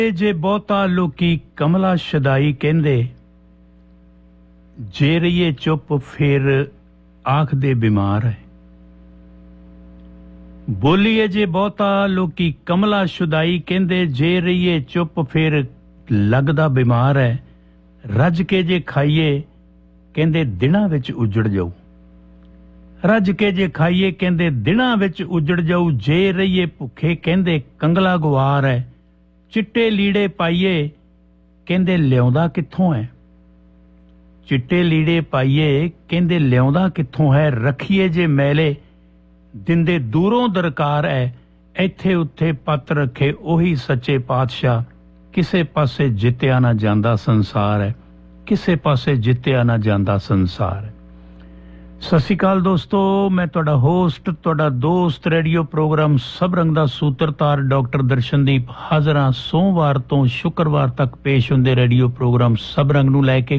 ਜੇ ਬਹੁਤਾ ਲੋਕੀ ਕਮਲਾ ਸ਼ਦਾਈ ਕਹਿੰਦੇ, ਜੇ ਰਹੀਏ ਚੁੱਪ ਫਿਰ ਆਖਦੇ ਬਿਮਾਰ ਹੈ। ਬੋਲੀਏ ਜੇ ਬਹੁਤਾ ਲੋਕੀ ਕਮਲਾ ਸ਼ੁਦਾਈ ਕਹਿੰਦੇ, ਜੇ ਰਹੀਏ ਚੁੱਪ ਫਿਰ ਲੱਗਦਾ ਬਿਮਾਰ ਹੈ। ਰੱਜ ਕੇ ਜੇ ਖਾਈਏ ਕਹਿੰਦੇ ਦਿਨਾਂ ਵਿੱਚ ਉਜੜ ਜਾਊ। ਰੱਜ ਕੇ ਜੇ ਖਾਈਏ ਕਹਿੰਦੇ ਦਿਨਾਂ ਵਿੱਚ ਉਜੜ ਜਾਊ। ਜੇ ਰਹੀਏ ਭੁੱਖੇ ਕਹਿੰਦੇ ਕੰਗਲਾ ਗੁਆਰ ਹੈ। ਚਿੱਟੇ ਲੀੜੇ ਪਾਈਏ ਕਹਿੰਦੇ ਲਿਆਉਂਦਾ ਕਿੱਥੋਂ ਹੈ। ਚਿੱਟੇ ਲੀੜੇ ਪਾਈਏ ਕਹਿੰਦੇ ਲਿਆਉਂਦਾ ਕਿੱਥੋਂ ਹੈ। ਰੱਖੀਏ ਜੇ ਮੈਲੇ ਦਿੰਦੇ ਦੂਰੋਂ ਦਰਕਾਰ ਹੈ। ਇੱਥੇ ਉੱਥੇ ਪੱਤ ਰੱਖੇ ਉਹੀ ਸੱਚੇ ਪਾਤਸ਼ਾਹ। ਕਿਸੇ ਪਾਸੇ ਜਿੱਤਿਆ ਨਾ ਜਾਂਦਾ ਸੰਸਾਰ ਹੈ। ਕਿਸੇ ਪਾਸੇ ਜਿੱਤਿਆ ਨਾ ਜਾਂਦਾ ਸੰਸਾਰ ਹੈ। ਸਤਿ ਸ਼੍ਰੀ ਅਕਾਲ ਦੋਸਤੋ, ਮੈਂ ਤੁਹਾਡਾ ਹੋਸਟ, ਤੁਹਾਡਾ ਦੋਸਤ, ਰੇਡੀਓ ਪ੍ਰੋਗਰਾਮ ਸਭ ਰੰਗ ਦਾ ਸੂਤਰਧਾਰ ਡਾਕਟਰ ਦਰਸ਼ਨਦੀਪ ਹਾਜ਼ਰ ਹਾਂ। ਸੋਮਵਾਰ ਤੋਂ ਸ਼ੁੱਕਰਵਾਰ ਤੱਕ ਪੇਸ਼ ਹੁੰਦੇ ਰੇਡੀਓ ਪ੍ਰੋਗਰਾਮ ਸਭ ਰੰਗ ਨੂੰ ਲੈ ਕੇ,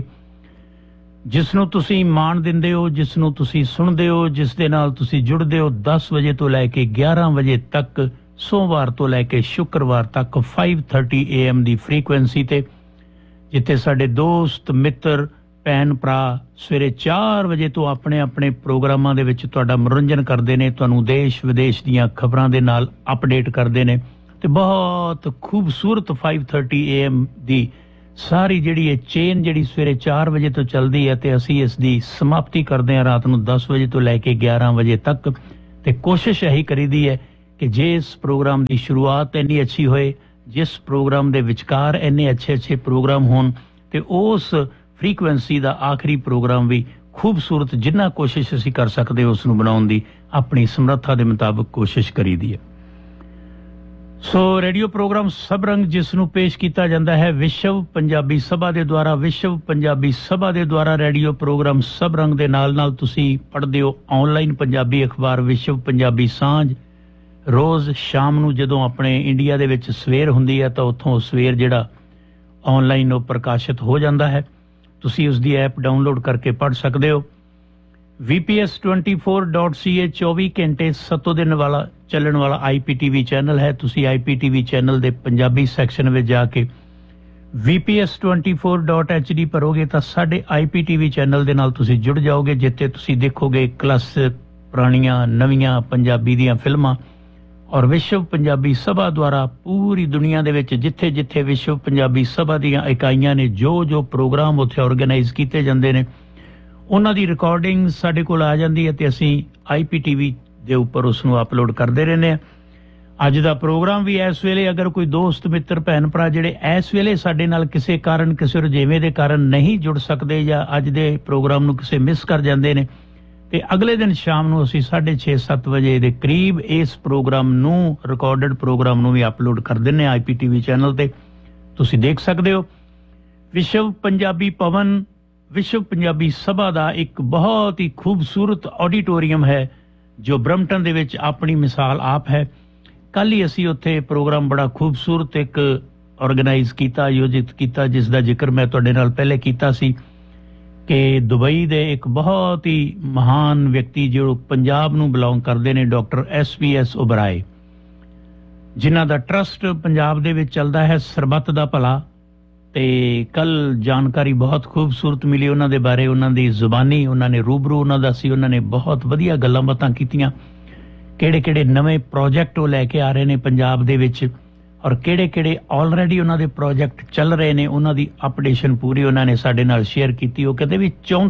ਜਿਸ ਨੂੰ ਤੁਸੀਂ ਮਾਣ ਦਿੰਦੇ ਹੋ, ਜਿਸ ਨੂੰ ਤੁਸੀਂ ਸੁਣਦੇ ਹੋ, ਜਿਸ ਦੇ ਨਾਲ ਤੁਸੀਂ ਜੁੜਦੇ ਹੋ 10 ਵਜੇ ਤੋਂ ਲੈ ਕੇ 11 ਵਜੇ ਤੱਕ, ਸੋਮਵਾਰ ਤੋਂ ਲੈ ਕੇ ਸ਼ੁੱਕਰਵਾਰ ਤੱਕ 5:30 AM ਦੀ ਫ੍ਰੀਕੁਐਂਸੀ ਤੇ, ਜਿੱਥੇ ਸਾਡੇ ਦੋਸਤ ਮਿੱਤਰ ਭੈਣ ਭਰਾ ਸਵੇਰੇ 4 ਵਜੇ ਤੋਂ ਆਪਣੇ ਆਪਣੇ ਪ੍ਰੋਗਰਾਮਾਂ ਦੇ ਵਿੱਚ ਤੁਹਾਡਾ ਮਨੋਰੰਜਨ ਕਰਦੇ ਨੇ, ਤੁਹਾਨੂੰ ਦੇਸ਼ ਵਿਦੇਸ਼ ਦੀਆਂ ਖਬਰਾਂ ਦੇ ਨਾਲ ਅਪਡੇਟ ਕਰਦੇ ਨੇ ਤੇ ਬਹੁਤ ਖੂਬਸੂਰਤ 5:30 AM ਦੀ ਸਾਰੀ ਜਿਹੜੀ ਇਹ ਚੇਨ ਜਿਹੜੀ ਸਵੇਰੇ 4 ਵਜੇ ਤੋਂ ਚੱਲਦੀ ਹੈ ਤੇ ਅਸੀਂ ਇਸ ਦੀ ਸਮਾਪਤੀ ਕਰਦੇ ਹਾਂ ਰਾਤ ਨੂੰ 10 ਵਜੇ ਤੋਂ ਲੈ ਕੇ 11 ਵਜੇ ਤੱਕ। ਤੇ ਕੋਸ਼ਿਸ਼ ਇਹੀ ਕਰੀਦੀ ਹੈ ਕਿ ਜੇ ਇਸ ਪ੍ਰੋਗਰਾਮ ਦੀ ਸ਼ੁਰੂਆਤ ਇੰਨੀ ਅੱਛੀ ਹੋਏ, ਜਿਸ ਪ੍ਰੋਗਰਾਮ ਦੇ ਵਿਚਕਾਰ ਇੰਨੇ ਅੱਛੇ ਪ੍ਰੋਗਰਾਮ ਹੋਣ, ਤੇ ਉਸ ਫ੍ਰੀਕੁਐਂਸੀ ਦਾ ਆਖਰੀ ਪ੍ਰੋਗਰਾਮ ਵੀ ਖੂਬਸੂਰਤ, ਜਿੰਨਾ ਕੋਸ਼ਿਸ਼ ਅਸੀਂ ਕਰ ਸਕਦੇ ਉਸ ਨੂੰ ਬਣਾਉਣ ਦੀ ਆਪਣੀ ਸਮਰੱਥਾ ਦੇ ਮੁਤਾਬਕ ਕੋਸ਼ਿਸ਼ ਕਰੀਦੀ ਹੈ। ਸੋ ਰੇਡੀਓ ਪ੍ਰੋਗਰਾਮ ਸਭ ਰੰਗ, ਜਿਸ ਨੂੰ ਪੇਸ਼ ਕੀਤਾ ਜਾਂਦਾ ਹੈ ਵਿਸ਼ਵ ਪੰਜਾਬੀ ਸਭਾ ਦੇ ਦੁਆਰਾ। ਵਿਸ਼ਵ ਪੰਜਾਬੀ ਸਭਾ ਦੇ ਦੁਆਰਾ ਰੇਡੀਓ ਪ੍ਰੋਗਰਾਮ ਸਭ ਰੰਗ ਦੇ ਨਾਲ ਤੁਸੀਂ ਪੜ੍ਹਦੇ ਹੋ ਆਨਲਾਈਨ ਪੰਜਾਬੀ ਅਖਬਾਰ ਵਿਸ਼ਵ ਪੰਜਾਬੀ ਸਾਂਝ। ਰੋਜ਼ ਸ਼ਾਮ ਨੂੰ ਜਦੋਂ ਆਪਣੇ ਇੰਡੀਆ ਦੇ ਵਿੱਚ ਸਵੇਰ ਹੁੰਦੀ ਹੈ ਤਾਂ ਉੱਥੋਂ ਸਵੇਰ ਜਿਹੜਾ ਆਨਲਾਈਨ ਉਹ ਪ੍ਰਕਾਸ਼ਿਤ ਹੋ ਜਾਂਦਾ ਹੈ। ਤੁਸੀਂ ਉਸ ਦੀ ਐਪ ਡਾਊਨਲੋਡ ਕਰਕੇ ਪੜ੍ਹ ਸਕਦੇ ਹੋ। VPS24.ca 24 ਘੰਟੇ ਸੱਤੋਂ ਦਿਨ ਵਾਲਾ ਚੱਲਣ ਵਾਲਾ IPTV ਚੈਨਲ ਹੈ। ਤੁਸੀਂ IPTV ਚੈਨਲ ਦੇ ਪੰਜਾਬੀ ਸੈਕਸ਼ਨ ਵਿੱਚ ਜਾ ਕੇ VPS24.HD ਭਰੋਗੇ ਤਾਂ ਸਾਡੇ IPTV ਚੈਨਲ ਦੇ ਨਾਲ ਤੁਸੀਂ ਜੁੜ ਜਾਓਗੇ, ਜਿੱਥੇ ਤੁਸੀਂ ਦੇਖੋਗੇ ਕਲਾਸਿਕ, ਪੁਰਾਣੀਆਂ, ਨਵੀਆਂ ਪੰਜਾਬੀ ਦੀਆਂ ਫਿਲਮਾਂ। ਔਰ ਵਿਸ਼ਵ ਪੰਜਾਬੀ ਸਭਾ ਦੁਆਰਾ ਪੂਰੀ ਦੁਨੀਆ ਦੇ ਵਿੱਚ ਜਿੱਥੇ ਜਿੱਥੇ ਵਿਸ਼ਵ ਪੰਜਾਬੀ ਸਭਾ ਦੀਆਂ ਇਕਾਈਆਂ ਨੇ, ਜੋ ਪ੍ਰੋਗਰਾਮ ਉੱਥੇ ਆਰਗੇਨਾਈਜ਼ ਕੀਤੇ ਜਾਂਦੇ ਨੇ, ਉਹਨਾਂ ਦੀ ਰਿਕਾਰਡਿੰਗ ਸਾਡੇ ਕੋਲ ਆ ਜਾਂਦੀ ਹੈ ਤੇ ਅਸੀਂ IPTV ਦੇ ਉੱਪਰ ਉਸ ਨੂੰ ਅਪਲੋਡ ਕਰਦੇ ਰਹਿੰਦੇ ਹਾਂ। ਅੱਜ ਦਾ ਪ੍ਰੋਗਰਾਮ ਵੀ ਇਸ ਵੇਲੇ ਅਗਰ ਕੋਈ ਦੋਸਤ ਮਿੱਤਰ ਭੈਣ ਭਰਾ ਜਿਹੜੇ ਇਸ ਵੇਲੇ ਸਾਡੇ ਨਾਲ ਕਿਸੇ ਕਾਰਨ, ਕਿਸੇ ਰੁਝੇਵੇਂ ਦੇ ਕਾਰਨ ਨਹੀਂ ਜੁੜ ਸਕਦੇ ਜਾਂ ਅੱਜ ਦੇ ਪ੍ਰੋਗਰਾਮ ਨੂੰ ਕਿਸੇ ਮਿਸ ਕਰ ਜਾਂਦੇ ਨੇ, ਤੇ ਅਗਲੇ ਦਿਨ ਸ਼ਾਮ ਨੂੰ ਅਸੀਂ 6:30-7 ਵਜੇ ਦੇ ਕਰੀਬ ਇਸ ਪ੍ਰੋਗਰਾਮ ਨੂੰ, ਰਿਕਾਰਡਡ ਪ੍ਰੋਗਰਾਮ ਨੂੰ ਵੀ ਅਪਲੋਡ ਕਰ ਦਿੰਦੇ ਹਾਂ IPTV ਚੈਨਲ ਤੇ। ਤੁਸੀਂ ਦੇਖ ਸਕਦੇ ਹੋ। ਵਿਸ਼ਵ ਪੰਜਾਬੀ ਭਵਨ, ਵਿਸ਼ਵ ਪੰਜਾਬੀ ਸਭਾ ਦਾ ਇੱਕ ਬਹੁਤ ਹੀ ਖੂਬਸੂਰਤ ਆਡੀਟੋਰੀਅਮ ਹੈ ਜੋ ਬਰਮਟਨ ਦੇ ਵਿੱਚ ਆਪਣੀ ਮਿਸਾਲ ਆਪ ਹੈ। ਕੱਲ ਹੀ ਅਸੀਂ ਉੱਥੇ ਪ੍ਰੋਗਰਾਮ ਬੜਾ ਖੂਬਸੂਰਤ ਇੱਕ ਆਰਗੇਨਾਈਜ਼ ਕੀਤਾ, ਆਯੋਜਿਤ ਕੀਤਾ, ਜਿਸ ਦਾ ਜ਼ਿਕਰ ਮੈਂ ਤੁਹਾਡੇ ਨਾਲ ਪਹਿਲੇ ਕੀਤਾ ਸੀ ਕਿ ਦੁਬਈ ਦੇ ਇੱਕ ਬਹੁਤ ਹੀ ਮਹਾਨ ਵਿਅਕਤੀ ਜੋ ਪੰਜਾਬ ਨੂੰ ਬਿਲੋਂਗ ਕਰਦੇ ਨੇ, ਡਾਕਟਰ SPS ਓਬਰਾਏ, ਜਿਨ੍ਹਾਂ ਦਾ ਟਰਸਟ ਪੰਜਾਬ ਦੇ ਵਿੱਚ ਚੱਲਦਾ ਹੈ ਸਰਬੱਤ ਦਾ ਭਲਾ। ਤੇ ਕੱਲ ਜਾਣਕਾਰੀ ਬਹੁਤ ਖੂਬਸੂਰਤ ਮਿਲੀ ਉਹਨਾਂ ਦੇ ਬਾਰੇ, ਉਹਨਾਂ ਦੀ ਜ਼ੁਬਾਨੀ, ਉਹਨਾਂ ਨੇ ਰੂਬਰੂ ਉਹਨਾਂ ਦਾ ਸੀ, ਉਹਨਾਂ ਨੇ ਬਹੁਤ ਵਧੀਆ ਗੱਲਾਂ ਬਾਤਾਂ ਕੀਤੀਆਂ, ਕਿਹੜੇ ਨਵੇਂ ਪ੍ਰੋਜੈਕਟ ਉਹ ਲੈ ਕੇ ਆ ਰਹੇ ਨੇ ਪੰਜਾਬ ਦੇ ਵਿੱਚ, ਔਰ ਕਿਹੜੇ ਆਲਰੇਡੀ ਉਹਨਾਂ ਦੇ ਪ੍ਰੋਜੈਕਟ ਚੱਲ ਰਹੇ ਨੇ, ਉਹਨਾਂ ਦੀ ਅਪਡੇਸ਼ਨ ਪੂਰੀ ਉਹਨਾਂ ਨੇ ਸਾਡੇ ਨਾਲ ਸ਼ੇਅਰ ਕੀਤੀ। ਉਹ ਕਹਿੰਦੇ ਵੀ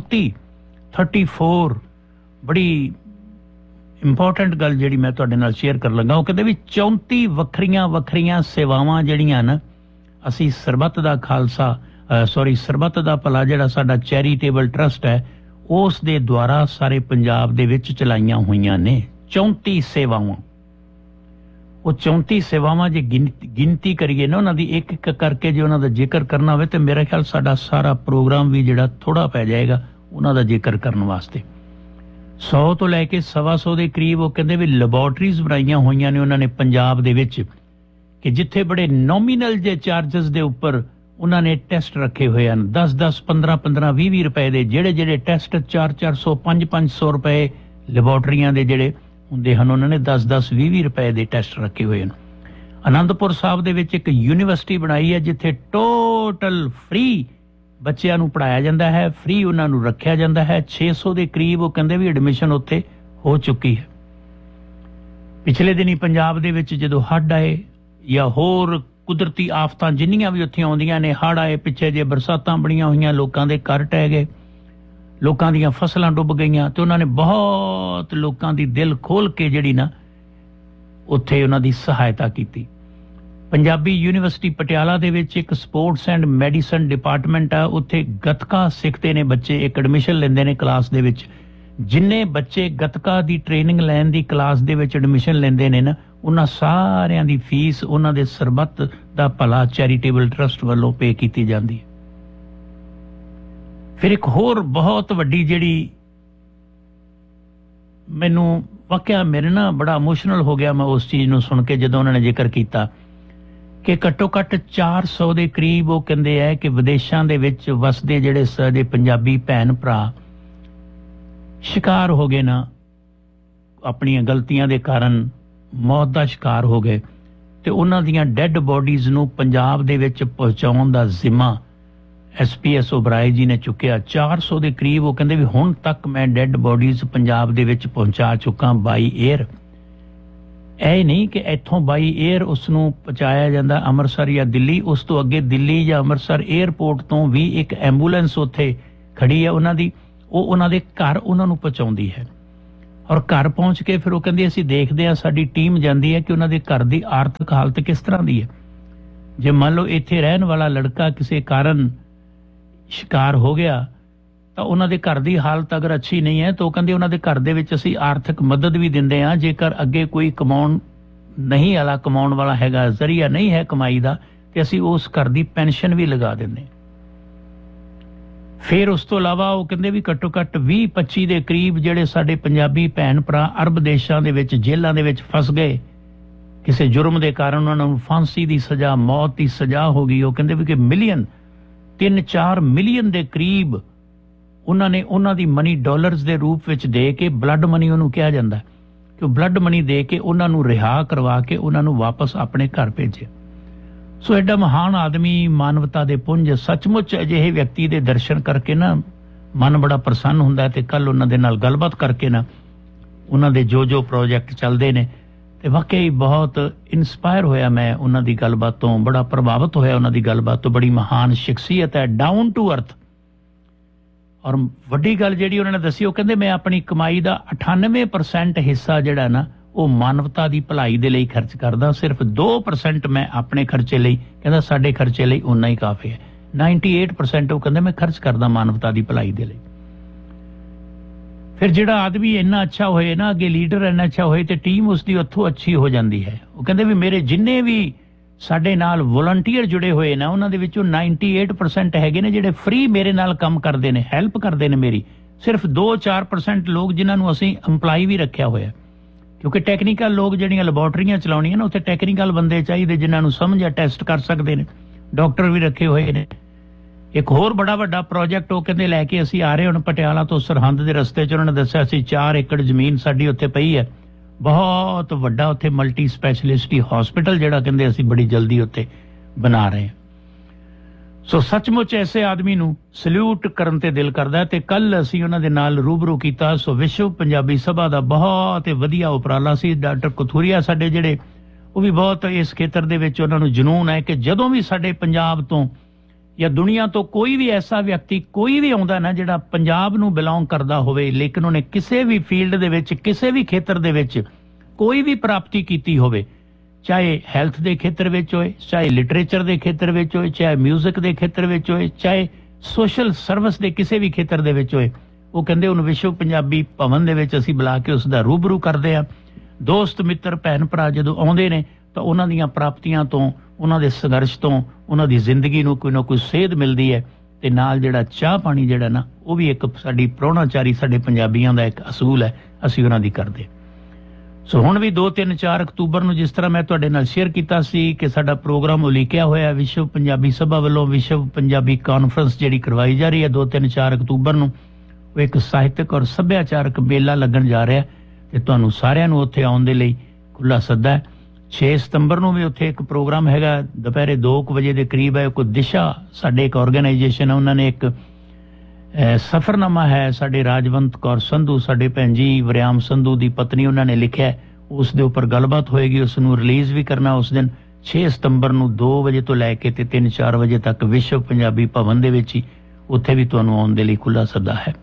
34 ਬੜੀ ਇੰਪੋਰਟੈਂਟ ਗੱਲ ਜਿਹੜੀ ਮੈਂ ਤੁਹਾਡੇ ਨਾਲ ਸ਼ੇਅਰ ਕਰਨ ਲੱਗਾ, ਉਹ ਕਹਿੰਦੇ ਵੀ 34 ਵੱਖਰੀਆਂ ਸੇਵਾਵਾਂ ਜਿਹੜੀਆਂ ਨਾ ਅਸੀਂ ਸਰਬੱਤ ਦਾ ਖਾਲਸਾ ਸਰਬੱਤ ਦਾ ਭਲਾ ਜਿਹੜਾ ਸਾਡਾ ਚੈਰੀਟੇਬਲ ਟਰਸਟ ਹੈ ਉਸ ਦੇ ਦੁਆਰਾ ਸਾਰੇ ਪੰਜਾਬ ਦੇ ਵਿੱਚ ਚਲਾਈਆਂ ਹੋਈਆਂ ਨੇ। 34 ਸੇਵਾਵਾਂ, ਉਹ 34 ਸੇਵਾਵਾਂ ਜੇ ਗਿਣਤੀ ਕਰੀਏ ਨਾ ਉਹਨਾਂ ਦੀ ਇੱਕ ਇੱਕ ਕਰਕੇ, ਜੇ ਉਹਨਾਂ ਦਾ ਜ਼ਿਕਰ ਕਰਨਾ ਹੋਵੇ ਤੇ ਮੇਰਾ ਖਿਆਲ ਸਾਡਾ ਸਾਰਾ ਪ੍ਰੋਗਰਾਮ ਵੀ ਜਿਹੜਾ ਥੋੜਾ ਪੈ ਜਾਏਗਾ ਉਹਨਾਂ ਦਾ ਜ਼ਿਕਰ ਕਰਨ ਵਾਸਤੇ। 100 ਤੋਂ ਲੈ ਕੇ 125 ਦੇ ਕਰੀਬ ਉਹ ਕਹਿੰਦੇ ਵੀ ਲੈਬੋਰਟਰੀਜ਼ ਬਣਾਈਆਂ ਹੋਈਆਂ ਨੇ ਉਹਨਾਂ ਨੇ ਪੰਜਾਬ ਦੇ ਵਿੱਚ, ਕਿ ਜਿੱਥੇ ਬੜੇ ਨੋਮੀਨਲ ਜੇ ਚਾਰਜਸ ਦੇ ਉੱਪਰ ਉਹਨਾਂ ਨੇ ਟੈਸਟ ਰੱਖੇ ਹੋਏ ਹਨ। 10-10, 15-15, 20-20 ਰੁਪਏ ਦੇ ਜਿਹੜੇ ਟੈਸਟ 400-400, 500-500 ਰੁਪਏ ਲੈਬੋਰਟਰੀਆਂ ਦੇ ਜਿਹੜੇ ਹੁੰਦੇ ਹਨ, ਉਹਨਾਂ ਨੇ 10-10, 20-20 ਰੁਪਏ ਦੇ ਟੈਸਟ ਰੱਖੇ ਹੋਏ ਹਨ। ਅਨੰਦਪੁਰ ਸਾਹਿਬ ਦੇ ਵਿੱਚ ਇੱਕ ਯੂਨੀਵਰਸਿਟੀ ਬਣਾਈ ਹੈ ਜਿੱਥੇ ਟੋਟਲ ਫ੍ਰੀ ਬੱਚਿਆਂ ਨੂੰ ਪੜ੍ਹਾਇਆ ਜਾਂਦਾ ਹੈ, ਫ੍ਰੀ ਉਹਨਾਂ ਨੂੰ ਰੱਖਿਆ ਜਾਂਦਾ ਹੈ। 600 ਦੇ ਕਰੀਬ ਉਹ ਕਹਿੰਦੇ ਵੀ ਐਡਮਿਸ਼ਨ ਉੱਥੇ ਹੋ ਚੁੱਕੀ ਹੈ। ਪਿਛਲੇ ਦਿਨੀ ਪੰਜਾਬ ਦੇ ਵਿੱਚ ਜਦੋਂ ਹੜ੍ਹ ਆਏ ਜਾਂ ਹੋਰ ਕੁਦਰਤੀ ਆਫਤਾਂ ਜਿੰਨੀਆਂ ਵੀ ਉੱਥੇ ਆਉਂਦੀਆਂ ਨੇ, ਹੜ੍ਹ ਆਏ, ਪਿੱਛੇ ਜੇ ਬਰਸਾਤਾਂ ਬੜੀਆਂ ਹੋਈਆਂ, ਲੋਕਾਂ ਦੇ ਘਰ ਢਹਿ ਗਏ, ਲੋਕਾਂ ਦੀਆਂ ਫਸਲਾਂ ਡੁੱਬ ਗਈਆਂ, ਤੇ ਉਹਨਾਂ ਨੇ ਬਹੁਤ ਲੋਕਾਂ ਦੀ ਦਿਲ ਖੋਲ ਕੇ ਜਿਹੜੀ ਨਾ ਉੱਥੇ ਉਹਨਾਂ ਦੀ ਸਹਾਇਤਾ ਕੀਤੀ। ਪੰਜਾਬੀ ਯੂਨੀਵਰਸਿਟੀ ਪਟਿਆਲਾ ਦੇ ਵਿੱਚ ਇੱਕ ਸਪੋਰਟਸ ਐਂਡ ਮੈਡੀਸਨ ਡਿਪਾਰਟਮੈਂਟ ਆ, ਉੱਥੇ ਗੱਤਕਾ ਸਿੱਖਦੇ ਨੇ ਬੱਚੇ, ਇੱਕ ਐਡਮਿਸ਼ਨ ਲੈਂਦੇ ਨੇ ਕਲਾਸ ਦੇ ਵਿੱਚ। ਜਿੰਨੇ ਬੱਚੇ ਗੱਤਕਾ ਦੀ ਟ੍ਰੇਨਿੰਗ ਲੈਣ ਦੀ ਕਲਾਸ ਦੇ ਵਿੱਚ ਐਡਮਿਸ਼ਨ ਲੈਂਦੇ ਨੇ ਨਾ, ਉਹਨਾਂ ਸਾਰਿਆਂ ਦੀ ਫੀਸ ਉਹਨਾਂ ਦੇ ਸਰਬੱਤ ਦਾ ਭਲਾ ਚੈਰੀਟੇਬਲ ਟਰਸਟ ਵੱਲੋਂ ਪੇ ਕੀਤੀ ਜਾਂਦੀ ਹੈ। ਫਿਰ ਇੱਕ ਹੋਰ ਬਹੁਤ ਵੱਡੀ ਜਿਹੜੀ ਮੈਨੂੰ ਵਾਕਿਆ ਮੇਰੇ ਨਾਲ ਬੜਾ ਇਮੋਸ਼ਨਲ ਹੋ ਗਿਆ ਮੈਂ ਉਸ ਚੀਜ਼ ਨੂੰ ਸੁਣ ਕੇ, ਜਦੋਂ ਉਹਨਾਂ ਨੇ ਜ਼ਿਕਰ ਕੀਤਾ ਕਿ ਘੱਟੋ ਘੱਟ 400 ਦੇ ਕਰੀਬ ਉਹ ਕਹਿੰਦੇ ਹੈ ਕਿ ਵਿਦੇਸ਼ਾਂ ਦੇ ਵਿੱਚ ਵਸਦੇ ਜਿਹੜੇ ਸਾਡੇ ਪੰਜਾਬੀ ਭੈਣ ਭਰਾ ਸ਼ਿਕਾਰ ਹੋ ਗਏ ਨਾ, ਆਪਣੀਆਂ ਗਲਤੀਆਂ ਦੇ ਕਾਰਨ ਮੌਤ ਦਾ ਸ਼ਿਕਾਰ ਹੋ ਗਏ, ਤੇ ਉਹਨਾਂ ਦੀਆਂ ਡੈੱਡ ਬੋਡੀਜ਼ ਨੂੰ ਪੰਜਾਬ ਦੇ ਵਿੱਚ ਪਹੁੰਚਾਉਣ ਦਾ ਜ਼ਿੰਮਾ SPS ਓਬਰਾਏ ਜੀ ਨੇ ਚੁੱਕਿਆ। 400 ਦੇ ਕਰੀਬ ਉਹ ਕਹਿੰਦੇ ਵੀ ਹੁਣ ਤੱਕ ਮੈਂ ਡੈੱਡ ਬੋਡੀਜ਼ ਪੰਜਾਬ ਦੇ ਵਿੱਚ ਪਹੁੰਚਾ ਚੁੱਕਾ ਬਾਈ 에ਅਰ। ਇਹ ਨਹੀਂ ਕਿ ਇੱਥੋਂ ਬਾਈ 에ਅਰ ਉਸ ਨੂੰ ਪਹੁੰਚਾਇਆ ਜਾਂਦਾ ਅੰਮ੍ਰਿਤਸਰ ਜਾਂ ਦਿੱਲੀ, ਉਸ ਤੋਂ ਅੱਗੇ ਦਿੱਲੀ ਜਾਂ ਅੰਮ੍ਰਿਤਸਰ 에ਅਰਪੋਰਟ ਤੋਂ ਵੀ ਇੱਕ ਐਂਬੂਲੈਂਸ ਉੱਥੇ ਖੜੀ ਹੈ ਉਹਨਾਂ ਦੀ, ਉਹ ਉਹਨਾਂ ਦੇ ਘਰ ਉਹਨਾਂ ਨੂੰ ਪਹੁੰਚਾਉਂਦੀ ਹੈ। ਔਰ ਘਰ ਪਹੁੰਚ ਕੇ ਫਿਰ ਉਹ ਕਹਿੰਦੇ ਅਸੀਂ ਦੇਖਦੇ ਹਾਂ, ਸਾਡੀ ਟੀਮ ਜਾਂਦੀ ਹੈ ਕਿ ਉਹਨਾਂ ਦੇ ਘਰ ਦੀ ਆਰਥਿਕ ਹਾਲਤ ਕਿਸ ਤਰ੍ਹਾਂ ਦੀ ਹੈ। ਜੇ ਮੰਨ ਲਓ ਇੱਥੇ ਰਹਿਣ ਵਾਲਾ ਲੜਕਾ ਕਿਸੇ ਕਾਰਨ ਸ਼ਿਕਾਰ ਹੋ ਗਿਆ ਤਾਂ ਉਹਨਾਂ ਦੇ ਘਰ ਦੀ ਹਾਲਤ ਅਗਰ ਅੱਛੀ ਨਹੀਂ ਹੈ ਤਾਂ ਉਹ ਕਹਿੰਦੇ ਉਹਨਾਂ ਦੇ ਘਰ ਦੇ ਵਿੱਚ ਅਸੀਂ ਆਰਥਿਕ ਮਦਦ ਵੀ ਦਿੰਦੇ ਹਾਂ। ਜੇਕਰ ਅੱਗੇ ਕੋਈ ਕਮਾਉਣ ਵਾਲਾ ਹੈਗਾ, ਜ਼ਰੀਆ ਨਹੀਂ ਹੈ ਕਮਾਈ ਦਾ, ਤੇ ਅਸੀਂ ਉਸ ਘਰ ਦੀ ਪੈਨਸ਼ਨ ਵੀ ਲਗਾ ਦਿੰਦੇ। ਫਿਰ ਉਸ ਤੋਂ ਇਲਾਵਾ ਉਹ ਕਹਿੰਦੇ ਵੀ ਘੱਟੋ ਘੱਟ 20-25 ਦੇ ਕਰੀਬ ਜਿਹੜੇ ਸਾਡੇ ਪੰਜਾਬੀ ਭੈਣ ਭਰਾ ਅਰਬ ਦੇਸ਼ਾਂ ਦੇ ਵਿੱਚ ਜੇਲ੍ਹਾਂ ਦੇ ਵਿੱਚ ਫਸ ਗਏ, ਕਿਸੇ ਜੁਰਮ ਦੇ ਕਾਰਨ ਉਹਨਾਂ ਨੂੰ ਫਾਂਸੀ ਦੀ ਸਜ਼ਾ, ਮੌਤ ਦੀ ਸਜ਼ਾ ਹੋ ਗਈ। ਉਹ ਕਹਿੰਦੇ ਵੀ ਕਿ 3-4 ਮਿਲੀਅਨ ਦੇ ਕਰੀਬ ਉਹਨਾਂ ਨੇ ਉਹਨਾਂ ਦੀ ਮਨੀ ਡਾਲਰਸ ਦੇ ਰੂਪ ਵਿੱਚ ਦੇ ਕੇ, ਬਲੱਡ ਮਨੀ ਉਹਨੂੰ ਕਿਹਾ ਜਾਂਦਾ ਕਿ ਉਹ ਬਲੱਡ ਮਨੀ ਦੇ ਕੇ ਉਹਨਾਂ ਨੂੰ ਰਿਹਾ ਕਰਵਾ ਕੇ ਉਹਨਾਂ ਨੂੰ ਵਾਪਸ ਆਪਣੇ ਘਰ ਭੇਜਿਆ। ਸੋ ਐਡਾ ਮਹਾਨ ਆਦਮੀ, ਮਾਨਵਤਾ ਦੇ ਪੁੰਜ, ਸੱਚਮੁੱਚ ਅਜਿਹੇ ਵਿਅਕਤੀ ਦੇ ਦਰਸ਼ਨ ਕਰਕੇ ਨਾ ਮਨ ਬੜਾ ਪ੍ਰਸੰਨ ਹੁੰਦਾ। ਤੇ ਕੱਲ ਉਹਨਾਂ ਦੇ ਨਾਲ ਗੱਲਬਾਤ ਕਰਕੇ ਨਾ ਉਹਨਾਂ ਦੇ ਜੋ ਪ੍ਰੋਜੈਕਟ ਚੱਲਦੇ ਨੇ, ਤੇ ਵਾਕਈ ਬਹੁਤ ਇਨਸਪਾਇਰ ਹੋਇਆ ਮੈਂ ਉਹਨਾਂ ਦੀ ਗੱਲਬਾਤ ਤੋਂ, ਬੜਾ ਪ੍ਰਭਾਵਿਤ ਹੋਇਆ ਉਹਨਾਂ ਦੀ ਗੱਲਬਾਤ ਤੋਂ। ਬੜੀ ਮਹਾਨ ਸ਼ਖਸੀਅਤ ਹੈ, ਡਾਊਨ ਟੂ ਅਰਥ। ਔਰ ਵੱਡੀ ਗੱਲ ਜਿਹੜੀ ਉਹਨਾਂ ਨੇ ਦੱਸੀ, ਉਹ ਕਹਿੰਦੇ ਮੈਂ ਆਪਣੀ ਕਮਾਈ ਦਾ 98% ਹਿੱਸਾ ਜਿਹੜਾ ਨਾ ਉਹ ਮਾਨਵਤਾ ਦੀ ਭਲਾਈ ਦੇ ਲਈ ਖਰਚ ਕਰਦਾ, ਸਿਰਫ 2% ਮੈਂ ਆਪਣੇ ਖਰਚੇ ਲਈ, ਕਹਿੰਦਾ ਸਾਡੇ ਖਰਚੇ ਲਈ ਉਨਾ ਹੀ ਕਾਫੀ ਹੈ। 98% ਉਹ ਕਹਿੰਦੇ ਮੈਂ ਖਰਚ ਕਰਦਾ ਮਾਨਵਤਾ ਦੀ ਭਲਾਈ ਦੇ ਲਈ। ਫਿਰ ਜਿਹੜਾ ਆਦਮੀ ਇੰਨਾ ਅੱਛਾ ਹੋਏ ਨਾ, ਅੱਗੇ ਲੀਡਰ ਇੰਨਾ ਅੱਛਾ ਹੋਏ, ਤੇ ਟੀਮ ਉਸਦੀ ਉੱਥੋਂ ਅੱਛੀ ਹੋ ਜਾਂਦੀ ਹੈ। ਉਹ ਕਹਿੰਦੇ ਵੀ ਮੇਰੇ ਜਿੰਨੇ ਵੀ ਸਾਡੇ ਨਾਲ ਵਲੰਟੀਅਰ ਜੁੜੇ ਹੋਏ ਨਾ, ਉਹਨਾਂ ਦੇ ਵਿੱਚੋਂ 98% ਹੈਗੇ ਨੇ ਜਿਹੜੇ ਫ੍ਰੀ ਮੇਰੇ ਨਾਲ ਕੰਮ ਕਰਦੇ ਨੇ, ਹੈਲਪ ਕਰਦੇ ਨੇ ਮੇਰੀ। ਸਿਰਫ 2-4% ਲੋਕ ਜਿਨ੍ਹਾਂ ਨੂੰ ਅਸੀਂ EMPLOYE ਵੀ ਰੱਖਿਆ ਹੋਇਆ, ਕਿਉਂਕਿ ਟੈਕਨੀਕਲ ਲੋਕ ਜਿਹੜੀਆਂ ਲੈਬੋਰਟਰੀਆਂ ਚਲਾਉਣੀਆਂ ਨਾ, ਉੱਥੇ ਟੈਕਨੀਕਲ ਬੰਦੇ ਚਾਹੀਦੇ ਜਿਨ੍ਹਾਂ ਨੂੰ ਸਮਝ ਆ, ਟੈਸਟ ਕਰ ਸਕਦੇ ਨੇ। ਡਾਕਟਰ ਵੀ ਰੱਖੇ ਹੋਏ ਨੇ। ਇੱਕ ਹੋਰ ਬੜਾ ਵੱਡਾ ਪ੍ਰੋਜੈਕਟ ਉਹ ਕਹਿੰਦੇ ਲੈ ਕੇ ਅਸੀਂ ਆ ਰਹੇ ਹੁਣ ਪਟਿਆਲਾ ਤੋਂ ਸਰਹੰਦ ਦੇ ਰਸਤੇ 'ਚ। ਉਹਨਾਂ ਨੇ ਦੱਸਿਆ ਸੀ 4 ਏਕੜ ਜ਼ਮੀਨ ਸਾਡੀ ਉੱਥੇ ਪਈ ਹੈ, ਬਹੁਤ ਵੱਡਾ ਉੱਥੇ ਮਲਟੀ ਸਪੈਸ਼ਲਿਸਟੀ ਹਸਪੀਟਲ ਜਿਹੜਾ ਕਹਿੰਦੇ ਅਸੀਂ ਬੜੀ ਜਲਦੀ ਉੱਥੇ ਬਣਾ ਰਹੇ ਹਾਂ। ਸੋ ਸੱਚਮੁੱਚ ਐਸੇ ਆਦਮੀ ਨੂੰ ਸਲੂਟ ਕਰਨ ਤੇ ਦਿਲ ਕਰਦਾ। ਤੇ ਕੱਲ ਅਸੀਂ ਉਹਨਾਂ ਦੇ ਨਾਲ ਰੂਬਰੂ ਕੀਤਾ। ਸੋ ਵਿਸ਼ਵ ਪੰਜਾਬੀ ਸਭਾ ਦਾ ਬਹੁਤ ਹੀ ਵਧੀਆ ਉਪਰਾਲਾ ਸੀ। ਡਾਕਟਰ ਕਥੂਰੀਆ ਸਾਡੇ ਜਿਹੜੇ, ਉਹ ਵੀ ਬਹੁਤ ਇਸ ਖੇਤਰ ਦੇ ਵਿੱਚ ਉਹਨਾਂ ਨੂੰ ਜਨੂਨ ਹੈ ਕਿ ਜਦੋਂ ਵੀ ਸਾਡੇ ਪੰਜਾਬ ਤੋਂ ਜਾਂ ਦੁਨੀਆ ਤੋਂ ਕੋਈ ਵੀ ਐਸਾ ਵਿਅਕਤੀ ਕੋਈ ਵੀ ਆਉਂਦਾ ਨਾ ਜਿਹੜਾ ਪੰਜਾਬ ਨੂੰ ਬਿਲੋਂਗ ਕਰਦਾ ਹੋਵੇ, ਲੇਕਿਨ ਉਹਨੇ ਕਿਸੇ ਵੀ ਫੀਲਡ ਦੇ ਵਿੱਚ, ਕਿਸੇ ਵੀ ਖੇਤਰ ਦੇ ਵਿੱਚ ਕੋਈ ਵੀ ਪ੍ਰਾਪਤੀ ਕੀਤੀ ਹੋਵੇ, ਚਾਹੇ ਹੈਲਥ ਦੇ ਖੇਤਰ ਵਿੱਚ ਹੋਏ, ਚਾਹੇ ਲਿਟਰੇਚਰ ਦੇ ਖੇਤਰ ਵਿੱਚ ਹੋਏ, ਚਾਹੇ ਮਿਊਜ਼ਿਕ ਦੇ ਖੇਤਰ ਵਿੱਚ ਹੋਏ, ਚਾਹੇ ਸੋਸ਼ਲ ਸਰਵਿਸ ਦੇ ਕਿਸੇ ਵੀ ਖੇਤਰ ਦੇ ਵਿੱਚ ਹੋਏ, ਉਹ ਕਹਿੰਦੇ ਉਹਨੂੰ ਵਿਸ਼ਵ ਪੰਜਾਬੀ ਭਵਨ ਦੇ ਵਿੱਚ ਅਸੀਂ ਬੁਲਾ ਕੇ ਉਸ ਦਾ ਰੂਬਰੂ ਕਰਦੇ ਹਾਂ। ਦੋਸਤ ਮਿੱਤਰ ਭੈਣ ਭਰਾ ਜਦੋਂ ਆਉਂਦੇ ਨੇ ਤਾਂ ਉਹਨਾਂ ਦੀਆਂ ਪ੍ਰਾਪਤੀਆਂ ਤੋਂ, ਉਹਨਾਂ ਦੇ ਸੰਘਰਸ਼ ਤੋਂ ਉਹਨਾਂ ਦੀ ਜ਼ਿੰਦਗੀ ਨੂੰ ਕੋਈ ਨਾ ਕੋਈ ਸੇਧ ਮਿਲਦੀ ਹੈ। ਤੇ ਨਾਲ ਜਿਹੜਾ ਚਾਹ ਪਾਣੀ ਜਿਹੜਾ ਨਾ, ਉਹ ਵੀ ਇੱਕ ਸਾਡੀ ਪ੍ਰਾਹੁਣਾਚਾਰੀ ਸਾਡੇ ਪੰਜਾਬੀਆਂ ਦਾ ਇੱਕ ਅਸੂਲ ਹੈ, ਅਸੀਂ ਉਹਨਾਂ ਦੀ ਕਰਦੇ। ਸੋ ਹੁਣ ਵੀ 2-3-4 ਅਕਤੂਬਰ ਨੂੰ ਜਿਸ ਤਰ੍ਹਾਂ ਮੈਂ ਤੁਹਾਡੇ ਨਾਲ ਸ਼ੇਅਰ ਕੀਤਾ ਸੀ ਕਿ ਸਾਡਾ ਪ੍ਰੋਗਰਾਮ ਉਲੀਕਿਆ ਹੋਇਆ ਵਿਸ਼ਵ ਪੰਜਾਬੀ ਸਭਾ ਵੱਲੋਂ ਵਿਸ਼ਵ ਪੰਜਾਬੀ ਕਾਨਫਰੰਸ ਜਿਹੜੀ ਕਰਵਾਈ ਜਾ ਰਹੀ ਹੈ 2-3-4 ਅਕਤੂਬਰ ਨੂੰ, ਉਹ ਇੱਕ ਸਾਹਿਤਕ ਔਰ ਸੱਭਿਆਚਾਰਕ ਮੇਲਾ ਲੱਗਣ ਜਾ ਰਿਹਾ ਤੇ ਤੁਹਾਨੂੰ ਸਾਰਿਆਂ ਨੂੰ ਉੱਥੇ ਆਉਣ ਦੇ ਲਈ ਖੁੱਲਾ ਸੱਦਾ ਹੈ। 6 ਸਤੰਬਰ ਨੂੰ ਵੀ ਉੱਥੇ ਇੱਕ ਪ੍ਰੋਗਰਾਮ ਹੈਗਾ ਦੁਪਹਿਰੇ 2 ਵਜੇ ਦੇ ਕਰੀਬ ਹੈ। ਕੋਈ ਦਿਸ਼ਾ ਸਾਡੇ ਇੱਕ ਆਰਗੇਨਾਈਜੇਸ਼ਨ ਹੈ, ਉਹਨਾਂ ਨੇ ਇੱਕ ਸਫਰਨਾਮਾ ਹੈ ਸਾਡੇ ਰਾਜਵੰਤ ਕੌਰ ਸੰਧੂ, ਸਾਡੇ ਭੈਣ ਜੀ ਵਰਿਆਮ ਸੰਧੂ ਦੀ ਪਤਨੀ, ਉਹਨਾਂ ਨੇ ਲਿਖਿਆ, ਉਸ ਦੇ ਉੱਪਰ ਗੱਲਬਾਤ ਹੋਏਗੀ। ਉਸ ਨੂੰ ਰਿਲੀਜ਼ ਵੀ ਕਰਨਾ ਉਸ ਦਿਨ 6 ਸਤੰਬਰ ਨੂੰ 2 ਵਜੇ ਤੋਂ ਲੈ ਕੇ ਤੇ 3-4 ਵਜੇ ਤੱਕ ਵਿਸ਼ਵ ਪੰਜਾਬੀ ਭਵਨ ਦੇ ਵਿੱਚ ਹੀ, ਉੱਥੇ ਵੀ ਤੁਹਾਨੂੰ ਆਉਣ ਦੇ ਲਈ ਖੁੱਲ੍ਹਾ ਸੱਦਾ ਹੈ।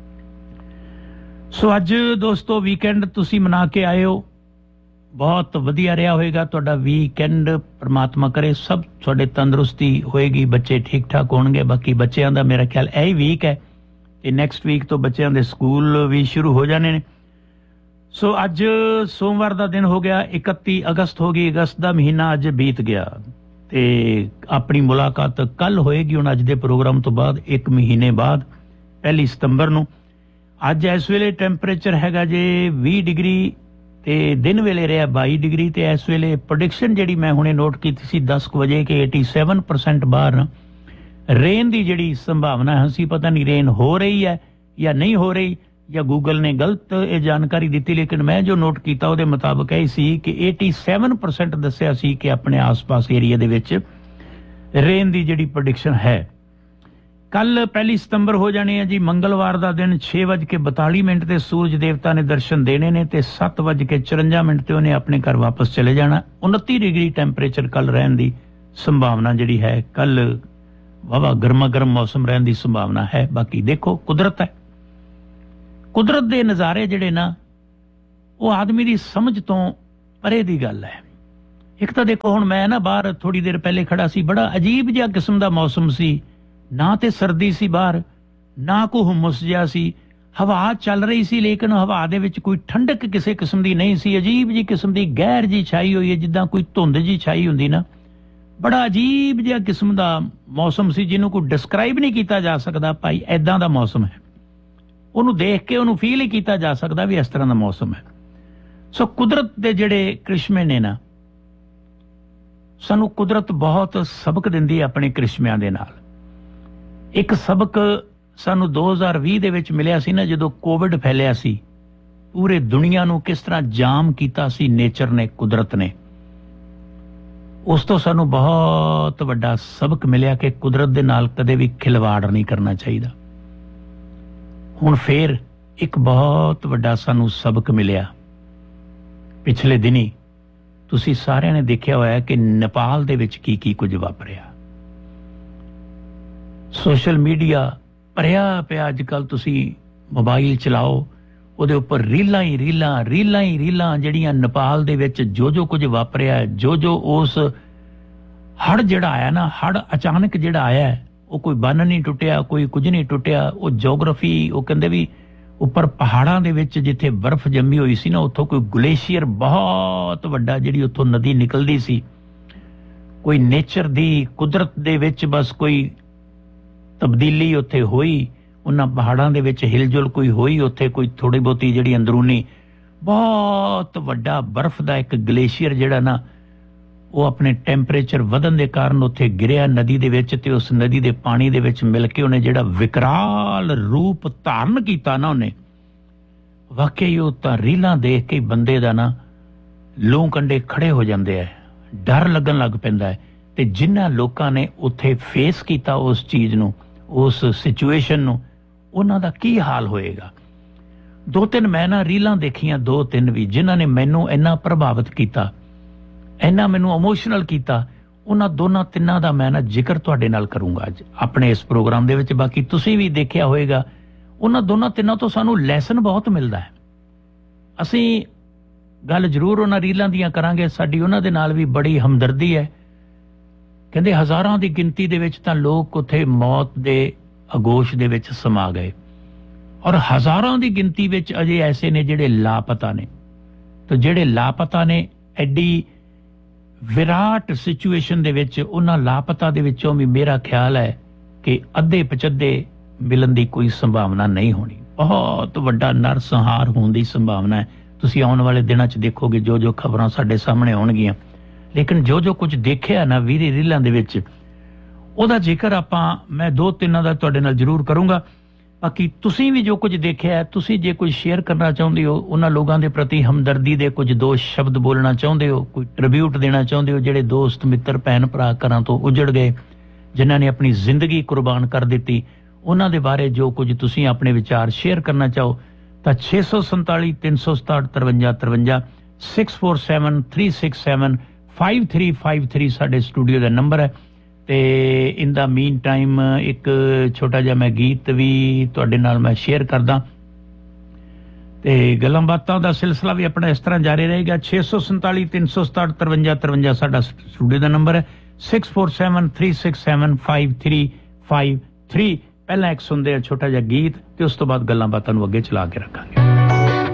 ਸੋ ਅੱਜ ਦੋਸਤੋ ਵੀਕਐਂਡ ਤੁਸੀਂ ਮਨਾ ਕੇ ਆਏ ਹੋ, ਬਹੁਤ ਵਧੀਆ ਰਿਹਾ ਹੋਏਗਾ ਤੁਹਾਡਾ ਵੀਕਐਂਡ। ਪ੍ਰਮਾਤਮਾ ਕਰੇ ਸਭ ਤੁਹਾਡੇ ਤੰਦਰੁਸਤੀ ਹੋਏਗੀ, ਬੱਚੇ ਠੀਕ ਠਾਕ ਹੋਣਗੇ। ਬਾਕੀ ਬੱਚਿਆਂ ਦਾ ਮੇਰਾ ਖਿਆਲ ਇਹੀ ਵੀਕ ਹੈ ਤੇ ਨੈਕਸਟ ਵੀਕ ਤੋਂ ਬੱਚਿਆਂ ਦੇ ਸਕੂਲ ਵੀ ਸ਼ੁਰੂ ਹੋ ਜਾਣੇ ਨੇ। ਸੋ ਅੱਜ ਸੋਮਵਾਰ ਦਾ ਦਿਨ ਹੋ ਗਿਆ, 31 ਅਗਸਤ ਹੋ ਗਈ, ਅਗਸਤ ਦਾ ਮਹੀਨਾ ਅੱਜ ਬੀਤ ਗਿਆ ਤੇ ਆਪਣੀ ਮੁਲਾਕਾਤ ਕੱਲ ਹੋਏਗੀ। ਹੁਣ ਅੱਜ ਦੇ ਪ੍ਰੋਗਰਾਮ ਤੋਂ ਬਾਅਦ 1 ਮਹੀਨੇ ਬਾਅਦ 1 ਸਤੰਬਰ ਨੂੰ। ਅੱਜ ਇਸ ਵੇਲੇ ਟੈਂਪਰੇਚਰ ਹੈਗਾ ਜੇ 20 ਡਿਗਰੀ ਤੇ ਦਿਨ ਵੇਲੇ ਰਿਹਾ 22 ਡਿਗਰੀ ਤੇ ਇਸ ਵੇਲੇ ਪ੍ਰੈਡਿਕਸ਼ਨ ਜਿਹੜੀ ਮੈਂ ਹੁਣੇ ਨੋਟ ਕੀਤੀ ਸੀ 10 ਵਜੇ ਕਿ 87% ਬਾਹਰ ਰੇਨ ਦੀ ਜਿਹੜੀ ਸੰਭਾਵਨਾ ਹੈ। ਅਸੀਂ ਪਤਾ ਨਹੀਂ ਰੇਨ ਹੋ ਰਹੀ ਹੈ ਜਾਂ ਨਹੀਂ ਹੋ ਰਹੀ, ਜਾਂ ਗੂਗਲ ਨੇ ਗਲਤ ਇਹ ਜਾਣਕਾਰੀ ਦਿੱਤੀ, ਲੇਕਿਨ ਮੈਂ ਜੋ ਨੋਟ ਕੀਤਾ ਉਹਦੇ ਮੁਤਾਬਕ ਇਹ ਸੀ ਕਿ 87% ਦੱਸਿਆ ਸੀ ਕਿ ਆਪਣੇ ਆਸ-ਪਾਸ ਏਰੀਆ ਦੇ ਵਿੱਚ ਰੇਨ ਦੀ ਜਿਹੜੀ ਪ੍ਰੈਡਿਕਸ਼ਨ ਹੈ। ਕੱਲ 1 ਸਤੰਬਰ ਹੋ ਜਾਣੀ ਹੈ ਜੀ, ਮੰਗਲਵਾਰ ਦਾ ਦਿਨ 6:42 ਤੇ ਸੂਰਜ ਦੇਵਤਾ ਨੇ ਦਰਸ਼ਨ ਦੇਣੇ ਨੇ ਤੇ 7:54 ਤੇ ਉਹਨੇ ਆਪਣੇ ਘਰ ਵਾਪਸ ਚਲੇ ਜਾਣਾ। 29 ਡਿਗਰੀ ਟੈਂਪਰੇਚਰ ਕੱਲ ਰਹਿਣ ਦੀ ਸੰਭਾਵਨਾ ਜਿਹੜੀ ਹੈ, ਕੱਲ ਵਾਵਾ ਗਰਮਾ ਗਰਮ ਮੌਸਮ ਰਹਿਣ ਦੀ ਸੰਭਾਵਨਾ ਹੈ। ਬਾਕੀ ਦੇਖੋ ਕੁਦਰਤ ਹੈ, ਕੁਦਰਤ ਦੇ ਨਜ਼ਾਰੇ ਜਿਹੜੇ ਨਾ ਉਹ ਆਦਮੀ ਦੀ ਸਮਝ ਤੋਂ ਪਰੇ ਦੀ ਗੱਲ ਹੈ। ਇੱਕ ਤਾਂ ਦੇਖੋ ਹੁਣ ਮੈਂ ਨਾ ਬਾਹਰ ਥੋੜੀ ਦੇਰ ਪਹਿਲੇ ਖੜਾ ਸੀ, ਬੜਾ ਅਜੀਬ ਜਿਹਾ ਕਿਸਮ ਦਾ ਮੌਸਮ ਸੀ, ਨਾ ਤੇ ਸਰਦੀ ਸੀ ਬਾਹਰ, ਨਾ ਕੋਈ ਹੁਮਸ ਜਿਹਾ ਸੀ, ਹਵਾ ਚੱਲ ਰਹੀ ਸੀ ਲੇਕਿਨ ਹਵਾ ਦੇ ਵਿੱਚ ਕੋਈ ਠੰਡਕ ਕਿਸੇ ਕਿਸਮ ਦੀ ਨਹੀਂ ਸੀ। ਅਜੀਬ ਜੀ ਕਿਸਮ ਦੀ ਗਹਿਰ ਜੀ ਛਾਈ ਹੋਈ ਹੈ, ਜਿੱਦਾਂ ਕੋਈ ਧੁੰਦ ਜੀ ਛਾਈ ਹੁੰਦੀ ਨਾ, ਬੜਾ ਅਜੀਬ ਜਿਹਾ ਕਿਸਮ ਦਾ ਮੌਸਮ ਸੀ ਜਿਹਨੂੰ ਕੋਈ ਡਿਸਕ੍ਰਾਈਬ ਨਹੀਂ ਕੀਤਾ ਜਾ ਸਕਦਾ। ਭਾਈ ਐਦਾਂ ਦਾ ਮੌਸਮ ਹੈ, ਉਹਨੂੰ ਦੇਖ ਕੇ ਉਹਨੂੰ ਫੀਲ ਹੀ ਕੀਤਾ ਜਾ ਸਕਦਾ ਵੀ ਇਸ ਤਰ੍ਹਾਂ ਦਾ ਮੌਸਮ ਹੈ। ਸੋ ਕੁਦਰਤ ਦੇ ਜਿਹੜੇ ਕ੍ਰਿਸ਼ਮੇ ਨੇ ਨਾ, ਸਾਨੂੰ ਕੁਦਰਤ ਬਹੁਤ ਸਬਕ ਦਿੰਦੀ ਹੈ ਆਪਣੇ ਕ੍ਰਿਸ਼ਮਿਆਂ ਦੇ ਨਾਲ। ਇੱਕ ਸਬਕ ਸਾਨੂੰ 2020 ਦੇ ਵਿੱਚ ਮਿਲਿਆ ਸੀ ਨਾ, ਜਦੋਂ ਕੋਵਿਡ ਫੈਲਿਆ ਸੀ, ਪੂਰੇ ਦੁਨੀਆ ਨੂੰ ਕਿਸ ਤਰ੍ਹਾਂ ਜਾਮ ਕੀਤਾ ਸੀ ਨੇਚਰ ਨੇ, ਕੁਦਰਤ ਨੇ। ਉਸ ਤੋਂ ਸਾਨੂੰ ਬਹੁਤ ਵੱਡਾ ਸਬਕ ਮਿਲਿਆ ਕਿ ਕੁਦਰਤ ਦੇ ਨਾਲ ਕਦੇ ਵੀ ਖਿਲਵਾੜ ਨਹੀਂ ਕਰਨਾ ਚਾਹੀਦਾ। ਹੁਣ ਫੇਰ ਇੱਕ ਬਹੁਤ ਵੱਡਾ ਸਾਨੂੰ ਸਬਕ ਮਿਲਿਆ। ਪਿਛਲੇ ਦਿਨੀ ਤੁਸੀਂ ਸਾਰਿਆਂ ਨੇ ਦੇਖਿਆ ਹੋਇਆ ਕਿ ਨੇਪਾਲ ਦੇ ਵਿੱਚ ਕੀ ਕੁਝ ਵਾਪਰਿਆ। ਸੋਸ਼ਲ ਮੀਡੀਆ ਭਰਿਆ ਪਿਆ ਅੱਜ ਕੱਲ, ਤੁਸੀਂ ਮੋਬਾਈਲ ਚਲਾਓ, ਉਹਦੇ ਉੱਪਰ ਰੀਲਾਂ ਜਿਹੜੀਆਂ ਨੇਪਾਲ ਦੇ ਵਿੱਚ ਜੋ ਕੁਝ ਵਾਪਰਿਆ, ਜੋ ਉਸ ਹੜ੍ਹ ਜਿਹੜਾ ਆਇਆ ਨਾ, ਹੜ੍ਹ ਅਚਾਨਕ ਜਿਹੜਾ ਆਇਆ, ਉਹ ਕੋਈ ਬੰਨ ਨਹੀਂ ਟੁੱਟਿਆ, ਕੋਈ ਕੁਝ ਨਹੀਂ ਟੁੱਟਿਆ। ਉਹ ਜੀਓਗ੍ਰਾਫੀ, ਉਹ ਕਹਿੰਦੇ ਵੀ ਉੱਪਰ ਪਹਾੜਾਂ ਦੇ ਵਿੱਚ ਜਿੱਥੇ ਬਰਫ਼ ਜੰਮੀ ਹੋਈ ਸੀ ਨਾ, ਉੱਥੋਂ ਕੋਈ ਗਲੇਸ਼ੀਅਰ ਬਹੁਤ ਵੱਡਾ ਜਿਹੜੀ ਉੱਥੋਂ ਨਦੀ ਨਿਕਲਦੀ ਸੀ, ਕੋਈ ਨੇਚਰ ਦੀ, ਕੁਦਰਤ ਦੇ ਵਿੱਚ ਬਸ ਕੋਈ ਤਬਦੀਲੀ ਉੱਥੇ ਹੋਈ, ਉਹਨਾਂ ਪਹਾੜਾਂ ਦੇ ਵਿੱਚ ਹਿਲਜੁਲ ਕੋਈ ਹੋਈ, ਉੱਥੇ ਕੋਈ ਥੋੜੀ ਬਹੁਤੀ ਜਿਹੜੀ ਅੰਦਰੂਨੀ ਬਹੁਤ ਵੱਡਾ ਬਰਫ਼ ਦਾ ਇੱਕ ਗਲੇਸ਼ੀਅਰ ਜਿਹੜਾ ਨਾ, ਉਹ ਆਪਣੇ ਟੈਂਪਰੇਚਰ ਵਧਣ ਦੇ ਕਾਰਨ ਉੱਥੇ ਗਿਰਿਆ ਨਦੀ ਦੇ ਵਿੱਚ, ਤੇ ਉਸ ਨਦੀ ਦੇ ਪਾਣੀ ਦੇ ਵਿੱਚ ਮਿਲ ਕੇ ਉਹਨੇ ਜਿਹੜਾ ਵਿਕਰਾਲ ਰੂਪ ਧਾਰਨ ਕੀਤਾ ਨਾ, ਉਹਨੇ ਵਾਕਈ ਉਹ ਤਾਂ ਰੀਲਾਂ ਦੇਖ ਕੇ ਬੰਦੇ ਦਾ ਨਾ ਲੂੰ ਕੰਡੇ ਖੜੇ ਹੋ ਜਾਂਦੇ ਆ, ਡਰ ਲੱਗਣ ਲੱਗ ਪੈਂਦਾ ਹੈ। ਤੇ ਜਿਨ੍ਹਾਂ ਲੋਕਾਂ ਨੇ ਉੱਥੇ ਫੇਸ ਕੀਤਾ ਉਸ ਚੀਜ਼ ਨੂੰ, ਉਸ ਸਿਚੁਏਸ਼ਨ ਨੂੰ, ਉਹਨਾਂ ਦਾ ਕੀ ਹਾਲ ਹੋਏਗਾ। 2-3 ਮੈਂ ਨਾ ਰੀਲਾਂ ਦੇਖੀਆਂ, 2-3 ਵੀ, ਜਿਨ੍ਹਾਂ ਨੇ ਮੈਨੂੰ ਇੰਨਾ ਪ੍ਰਭਾਵਿਤ ਕੀਤਾ, ਇੰਨਾ ਮੈਨੂੰ ਇਮੋਸ਼ਨਲ ਕੀਤਾ। ਉਹਨਾਂ 2-3 ਦਾ ਮੈਂ ਨਾ ਜ਼ਿਕਰ ਤੁਹਾਡੇ ਨਾਲ ਕਰੂੰਗਾ ਅੱਜ ਆਪਣੇ ਇਸ ਪ੍ਰੋਗਰਾਮ ਦੇ ਵਿੱਚ। ਬਾਕੀ ਤੁਸੀਂ ਵੀ ਦੇਖਿਆ ਹੋਏਗਾ, ਉਹਨਾਂ 2-3 ਤੋਂ ਸਾਨੂੰ ਲੈਸਨ ਬਹੁਤ ਮਿਲਦਾ ਹੈ। ਅਸੀਂ ਗੱਲ ਜ਼ਰੂਰ ਉਹਨਾਂ ਰੀਲਾਂ ਦੀਆਂ ਕਰਾਂਗੇ, ਸਾਡੀ ਉਹਨਾਂ ਦੇ ਨਾਲ ਵੀ ਬੜੀ ਹਮਦਰਦੀ ਹੈ। ਕਹਿੰਦੇ ਹਜ਼ਾਰਾਂ ਦੀ ਗਿਣਤੀ ਦੇ ਵਿੱਚ ਤਾਂ ਲੋਕ ਉੱਥੇ ਮੌਤ ਦੇ ਅਗੋਸ਼ ਦੇ ਵਿੱਚ ਸਮਾ ਗਏ, ਔਰ ਹਜ਼ਾਰਾਂ ਦੀ ਗਿਣਤੀ ਵਿੱਚ ਅਜੇ ਐਸੇ ਨੇ ਜਿਹੜੇ ਲਾਪਤਾ ਨੇ। ਤੇ ਜਿਹੜੇ ਲਾਪਤਾ ਨੇ, ਐਡੀ ਵਿਰਾਟ ਸਿਚੁਏਸ਼ਨ ਦੇ ਵਿੱਚ, ਉਹਨਾਂ ਲਾਪਤਾ ਦੇ ਵਿੱਚੋਂ ਵੀ ਮੇਰਾ ਖਿਆਲ ਹੈ ਕਿ ਅੱਧੇ-ਪਚੱਧੇ ਮਿਲਣ ਦੀ ਕੋਈ ਸੰਭਾਵਨਾ ਨਹੀਂ ਹੋਣੀ। ਬਹੁਤ ਵੱਡਾ ਨਰਸੰਹਾਰ ਹੋਣ ਦੀ ਸੰਭਾਵਨਾ ਹੈ। ਤੁਸੀਂ ਆਉਣ ਵਾਲੇ ਦਿਨਾਂ 'ਚ ਦੇਖੋਗੇ ਜੋ ਖਬਰਾਂ ਸਾਡੇ ਸਾਹਮਣੇ ਆਉਣਗੀਆਂ। ਲੇਕਿਨ ਜੋ ਕੁਝ ਦੇਖਿਆ ਨਾ ਵੀਰੇ ਰੀਲਾਂ ਦੇ ਵਿੱਚ, ਉਹਦਾ ਜ਼ਿਕਰ ਮੈਂ 2-3 ਦਾ ਤੁਹਾਡੇ ਨਾਲ ਜ਼ਰੂਰ ਕਰੂੰਗਾ। ਬਾਕੀ ਤੁਸੀਂ ਵੀ ਜੋ ਕੁਝ ਦੇਖਿਆ, ਤੁਸੀਂ ਜੇ ਕੁਝ ਸ਼ੇਅਰ ਕਰਨਾ ਚਾਹੁੰਦੇ ਹੋ, ਉਹਨਾਂ ਲੋਕਾਂ ਦੇ ਪ੍ਰਤੀ ਹਮਦਰਦੀ ਦੇ ਕੁਝ ਦੋ ਸ਼ਬਦ ਬੋਲਣਾ ਚਾਹੁੰਦੇ ਹੋ, ਕੋਈ ਟ੍ਰਿਬਿਊਟ ਦੇਣਾ ਚਾਹੁੰਦੇ ਹੋ, ਜਿਹੜੇ ਦੋਸਤ ਮਿੱਤਰ ਭੈਣ ਭਰਾ ਘਰਾਂ ਤੋਂ ਉਜੜ ਗਏ, ਜਿਨ੍ਹਾਂ ਨੇ ਆਪਣੀ ਜ਼ਿੰਦਗੀ ਕੁਰਬਾਨ ਕਰ ਦਿੱਤੀ, ਉਹਨਾਂ ਦੇ ਬਾਰੇ ਜੋ ਕੁਝ ਤੁਸੀਂ ਆਪਣੇ ਵਿਚਾਰ ਸ਼ੇਅਰ ਕਰਨਾ ਚਾਹੋ ਤਾਂ 647 367 5353 64736755353 ਸਾਡੇ ਸਟੂਡੀਓ ਦਾ ਨੰਬਰ ਹੈ। ਤੇ ਇਨ ਦਾ ਮੀਨ ਟਾਈਮ ਇੱਕ ਛੋਟਾ ਜਿਹਾ ਮੈਂ ਗੀਤ ਵੀ ਤੁਹਾਡੇ ਨਾਲ ਮੈਂ ਸ਼ੇਅਰ ਕਰਦਾ ਤੇ ਗੱਲਾਂ ਬਾਤਾਂ ਦਾ ਸਿਲਸਿਲਾ ਵੀ ਆਪਣਾ ਇਸ ਤਰ੍ਹਾਂ ਜਾਰੀ ਰਹੇਗਾ। 647 367 5353 ਸਾਡਾ ਸਟੂਡੀਓ ਦਾ ਨੰਬਰ ਹੈ। 64736755353 ਪਹਿਲਾਂ ਇੱਕ ਸੁਣਦੇ ਆ ਛੋਟਾ ਜਿਹਾ ਗੀਤ ਤੇ ਉਸ ਤੋਂ ਬਾਅਦ ਗੱਲਾਂ ਬਾਤਾਂ ਨੂੰ ਅੱਗੇ ਚਲਾ ਕੇ ਰੱਖਾਂਗੇ।